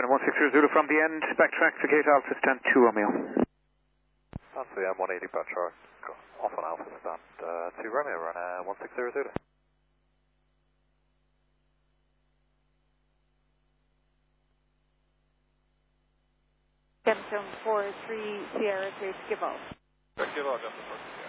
Venom 160 Zulu from the end, backtrack to gate Alpha, stand 2 Romeo. That's the M180 backtrack, off on Alpha, stand 2 Romeo, run 160 Zulu. Gemstone 43 Sierra 3, give off. Give off, Gemstone 4.